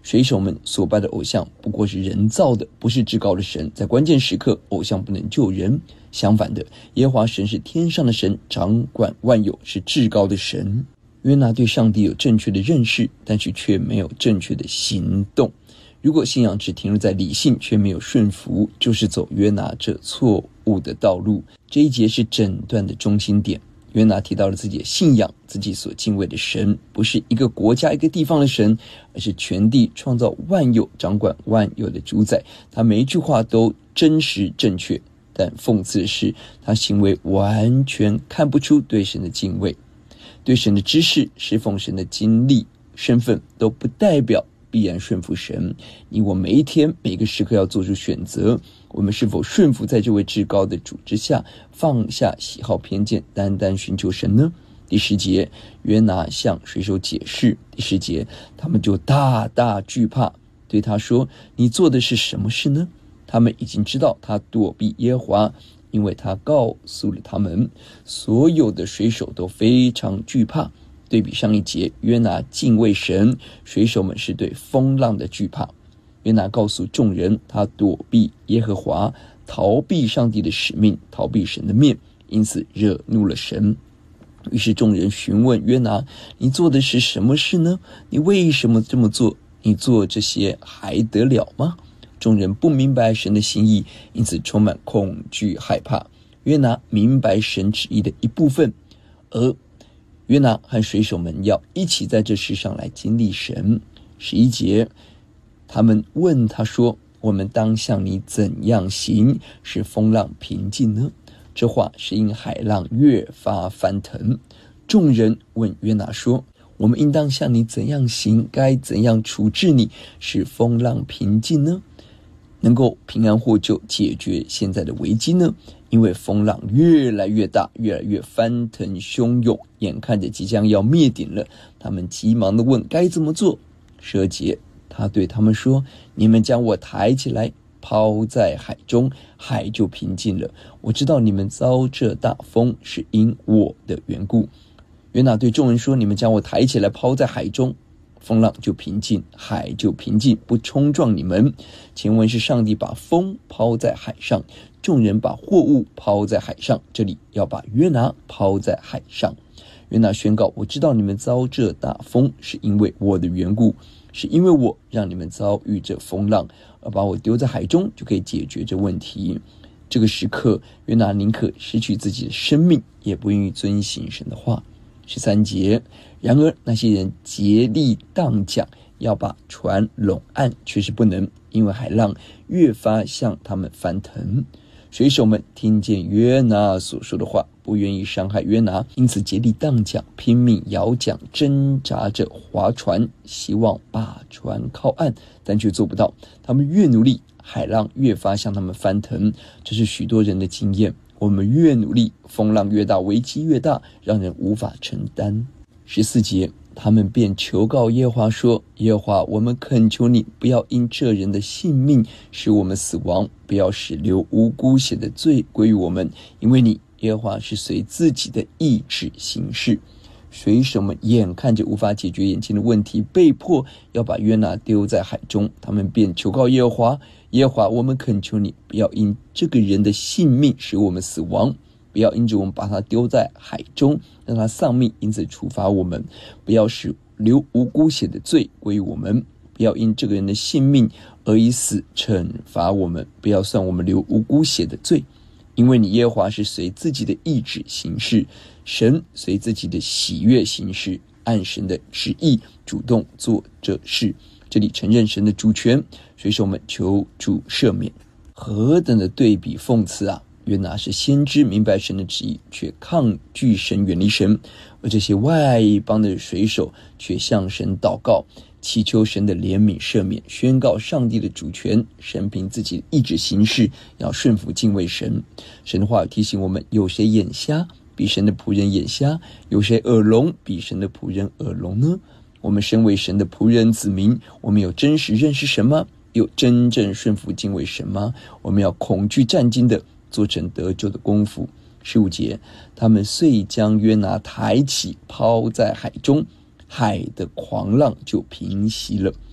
水手们所拜的偶像不过是人造的，不是至高的神。在关键时刻，偶像不能救人。相反的，耶和华神是天上的神，掌管万有，是至高的神。约拿对上帝有正确的认识，但是却没有正确的行动。如果信仰只停留在理性，却没有顺服，就是走约拿这错误的道路。这一节是整段的中心点。约拿提到了自己的信仰，自己所敬畏的神不是一个国家一个地方的神，而是全地创造万有掌管万有的主宰。他每一句话都真实正确，但讽刺的是他行为完全看不出对神的敬畏。对神的知识、侍奉神的经历、身份都不代表必然顺服神。你我每一天每个时刻要做出选择，我们是否顺服在这位至高的主之下，放下喜好偏见，单单寻求神呢？第10节，约拿向水手解释。第10节，他们就大大惧怕，对他说，你做的是什么事呢？他们已经知道他躲避耶和华，因为他告诉了他们。所有的水手都非常惧怕。对比上一节，约拿敬畏神，水手们是对风浪的惧怕。约拿告诉众人，他躲避耶和华，逃避上帝的使命，逃避神的面，因此惹怒了神。于是众人询问约拿，你做的是什么事呢？你为什么这么做？你做这些还得了吗？众人不明白神的心意，因此充满恐惧害怕。约拿明白神旨意的一部分，而约拿和水手们要一起在这世上来经历神。11节，他们问他说，我们当向你怎样行，使风浪平静呢？这话是因海浪越发翻腾。众人问约拿说，我们应当向你怎样行，该怎样处置你，使风浪平静呢？能够平安获救，解决现在的危机呢？因为风浪越来越大，越来越翻腾汹涌，眼看着即将要灭顶了。他们急忙地问该怎么做。12节，他对他们说，你们将我抬起来抛在海中，海就平静了。我知道你们遭这大风是因我的缘故。约拿对众人说，你们将我抬起来抛在海中，风浪就平静，海就平静，不冲撞你们。前文是上帝把风抛在海上，众人把货物抛在海上，这里要把约拿抛在海上。约拿宣告，我知道你们遭这大风是因为我的缘故，是因为我让你们遭遇这风浪，而把我丢在海中就可以解决这问题。这个时刻，约拿宁可失去自己的生命，也不愿意遵行神的话。13节，然而那些人竭力荡桨，要把船拢岸，却是不能，因为海浪越发向他们翻腾。水手们听见约拿所说的话，不愿意伤害约拿，因此竭力荡桨，拼命摇桨，挣扎着划船，希望把船靠岸，但却做不到。他们越努力，海浪越发向他们翻腾，这是许多人的经验。我们越努力，风浪越大，危机越大，让人无法承担。14节，他们便求告耶和华说，耶和华，我们恳求你，不要因这人的性命使我们死亡，不要使流无辜血的罪归于我们，因为你耶和华是随自己的意志行事。水手们眼看着无法解决眼前的问题，被迫要把约拿丢在海中，他们便求告耶和华，耶和华，我们恳求你，不要因这个人的性命使我们死亡，不要因着我们把他丢在海中，让他丧命，因此处罚我们，不要使流无辜血的罪归于我们，不要因这个人的性命而以死惩罚我们，不要算我们流无辜血的罪，因为你耶和华是随自己的意志行事，神随自己的喜悦行事，按神的旨意主动做这事。这里承认神的主权，水手们求主赦免。何等的对比讽刺啊！约拿是先知，明白神的旨意，却抗拒神，远离神；而这些外邦的水手却向神祷告，祈求神的怜悯赦免，宣告上帝的主权，神凭自己的意志行事，要顺服敬畏神。神的话提醒我们，有谁眼瞎比神的仆人眼瞎？有谁耳聋比神的仆人耳聋呢？我们身为神的仆人子民，我们有真实认识神吗？有真正顺服敬畏神吗？我们要恐惧战兢的做成得救的功夫。15节，他们遂将约拿抬起，抛在海中，海的狂浪就平息了。